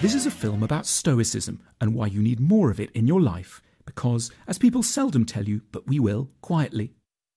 This is a film about Stoicism and why you need more of it in your life, because, as people seldom tell you, but we will, quietly,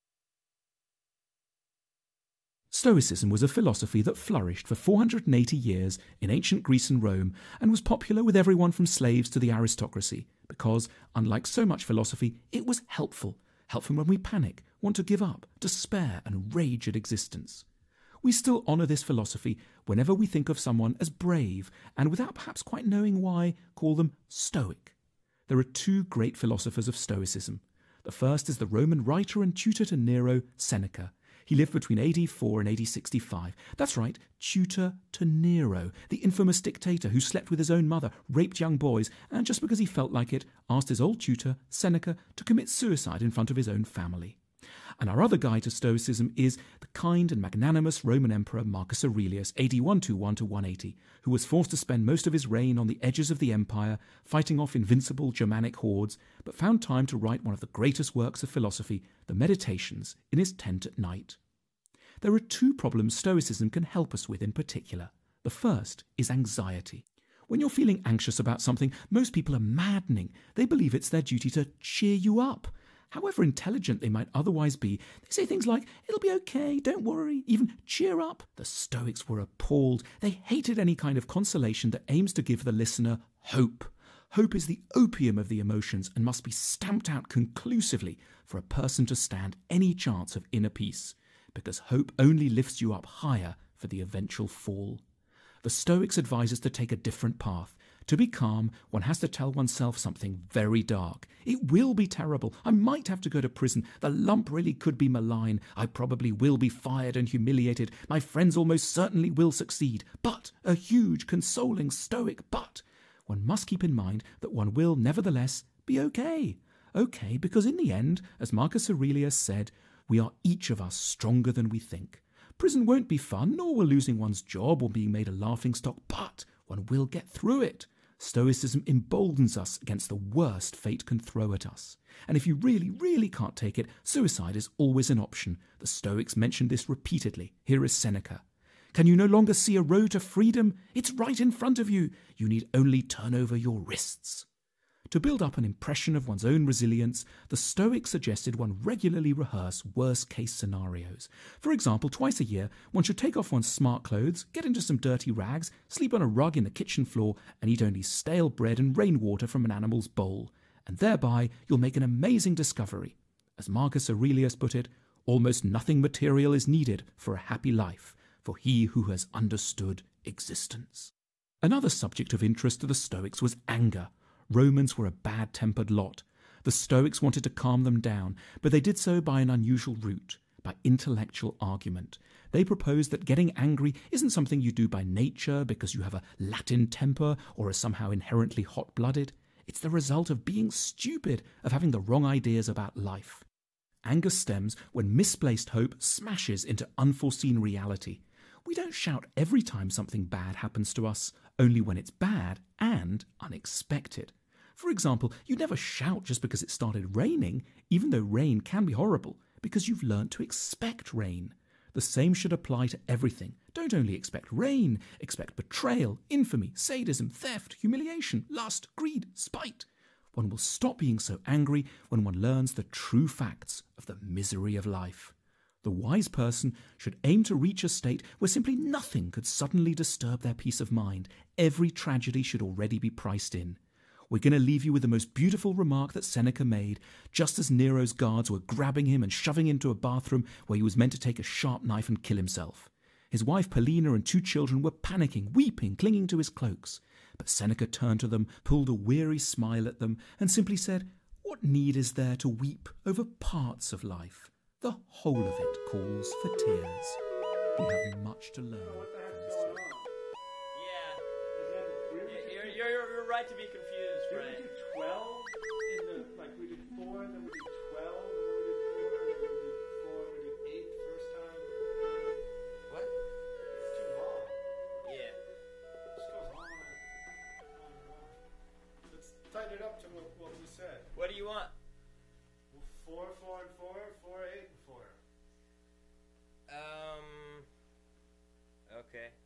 Stoicism was a philosophy that flourished for 480 years in ancient Greece and Rome and was popular with everyone from slaves to the aristocracy because, unlike so much philosophy, it was helpful when we panic, want to give up, despair and rage at existence. We still honour this philosophy whenever we think of someone as brave and, without perhaps quite knowing why, call them Stoic. There are two great philosophers of Stoicism. The first is the Roman writer and tutor to Nero, Seneca. He lived between AD 4 and AD 65. That's right, tutor to Nero, the infamous dictator who slept with his own mother, raped young boys, and just because he felt like it, asked his old tutor, Seneca, to commit suicide in front of his own family. And our other guide to Stoicism is the kind and magnanimous Roman Emperor Marcus Aurelius, AD 121 to 180, who was forced to spend most of his reign on the edges of the empire, fighting off invincible Germanic hordes, but found time to write one of the greatest works of philosophy, the Meditations, in his tent at night. There are two problems Stoicism can help us with in particular. The first is anxiety. When you're feeling anxious about something, most people are maddening. They believe it's their duty to cheer you up. However intelligent they might otherwise be, they say things like, "It'll be okay, don't worry," even "cheer up." The Stoics were appalled. They hated any kind of consolation that aims to give the listener hope. Hope is the opium of the emotions and must be stamped out conclusively for a person to stand any chance of inner peace, because hope only lifts you up higher for the eventual fall. The Stoics advise us to take a different path. To be calm, one has to tell oneself something very dark. It will be terrible. I might have to go to prison. The lump really could be malign. I probably will be fired and humiliated. My friends almost certainly will succeed. But, a huge, consoling, Stoic but, one must keep in mind that one will, nevertheless, be okay. Okay, because in the end, as Marcus Aurelius said, we are each of us stronger than we think. Prison won't be fun, nor will losing one's job or being made a laughingstock, but one will get through it. Stoicism emboldens us against the worst fate can throw at us. And if you really, really can't take it, suicide is always an option. The Stoics mentioned this repeatedly. Here is Seneca. Can you no longer see a road to freedom? It's right in front of you. You need only turn over your wrists. To build up an impression of one's own resilience, the Stoics suggested one regularly rehearse worst-case scenarios. For example, twice a year, one should take off one's smart clothes, get into some dirty rags, sleep on a rug in the kitchen floor, and eat only stale bread and rainwater from an animal's bowl. And thereby, you'll make an amazing discovery. As Marcus Aurelius put it, almost nothing material is needed for a happy life, for he who has understood existence. Another subject of interest to the Stoics was anger. Romans were a bad-tempered lot. The Stoics wanted to calm them down, but they did so by an unusual route, by intellectual argument. They proposed that getting angry isn't something you do by nature because you have a Latin temper or are somehow inherently hot-blooded. It's the result of being stupid, of having the wrong ideas about life. Anger stems when misplaced hope smashes into unforeseen reality. We don't shout every time something bad happens to us, only when it's bad and unexpected. For example, you never shout just because it started raining, even though rain can be horrible, because you've learned to expect rain. The same should apply to everything. Don't only expect rain, expect betrayal, infamy, sadism, theft, humiliation, lust, greed, spite. One will stop being so angry when one learns the true facts of the misery of life. The wise person should aim to reach a state where simply nothing could suddenly disturb their peace of mind. Every tragedy should already be priced in. We're going to leave you with the most beautiful remark that Seneca made, just as Nero's guards were grabbing him and shoving him into a bathroom where he was meant to take a sharp knife and kill himself. His wife Paulina and 2 children were panicking, weeping, clinging to his cloaks. But Seneca turned to them, pulled a weary smile at them, and simply said, "What need is there to weep over parts of life? The whole of it calls for tears." We have much to learn from this. Yeah, you're right to be confused, Did right? we do 12 in the, like we did 4, then we did 12, then we did 4, then we did 4, we did 8 first time. What? It's too long. Yeah. It just goes on and on and on. Let's tighten it up to what we said. What do you want? 4, 4, and 4, 4, 8, and 4. Okay.